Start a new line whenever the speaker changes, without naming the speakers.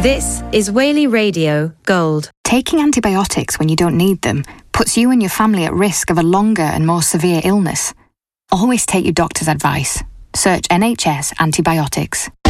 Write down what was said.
This is Whaley Radio Gold.
Taking antibiotics when you don't need them puts you and your family at risk of a longer and more severe illness. Always take your doctor's advice. Search NHS antibiotics.